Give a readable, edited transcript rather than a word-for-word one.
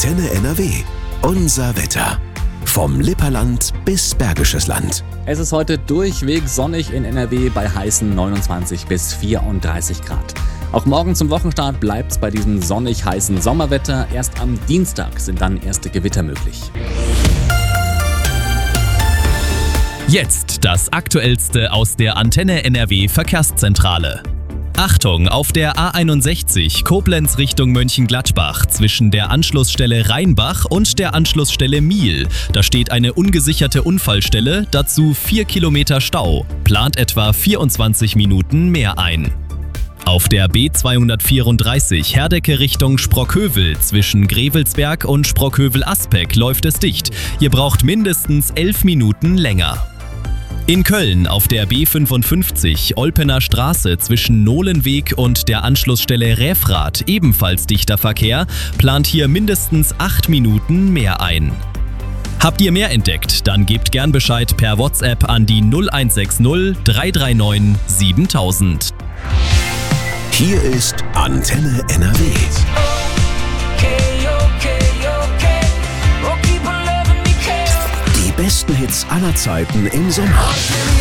Antenne NRW. Unser Wetter. Vom Lipperland bis Bergisches Land. Es ist heute durchweg sonnig in NRW bei heißen 29 bis 34 Grad. Auch morgen zum Wochenstart bleibt es bei diesem sonnig heißen Sommerwetter. Erst am Dienstag sind dann erste Gewitter möglich. Jetzt das Aktuellste aus der Antenne NRW Verkehrszentrale. Achtung, auf der A61 Koblenz Richtung Mönchengladbach zwischen der Anschlussstelle Rheinbach und der Anschlussstelle Miel. Da steht eine ungesicherte Unfallstelle, dazu 4 Kilometer Stau. Plant etwa 24 Minuten mehr ein. Auf der B234 Herdecke Richtung Sprockhövel zwischen Grevelsberg und Sprockhövel-Aspeck läuft es dicht. Ihr braucht mindestens 11 Minuten länger. In Köln auf der B55 Olpener Straße zwischen Nohlenweg und der Anschlussstelle Räfrath ebenfalls dichter Verkehr, plant hier mindestens 8 Minuten mehr ein. Habt ihr mehr entdeckt, dann gebt gern Bescheid per WhatsApp an die 0160 339 7000. Hier ist Antenne NRW. Die besten Hits aller Zeiten im Sommer.